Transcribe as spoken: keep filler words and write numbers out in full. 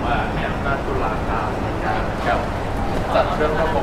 มามีอำนาจตุลาการในการแบบจัดเรื่องระบบ